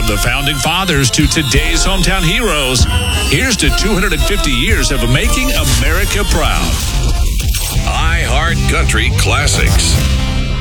From the Founding Fathers to today's hometown heroes, here's to 250 years of making America proud. iHeart Country Classics.